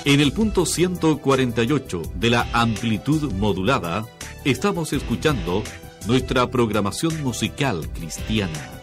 En el punto 148 de la amplitud modulada, estamos escuchando nuestra programación musical cristiana.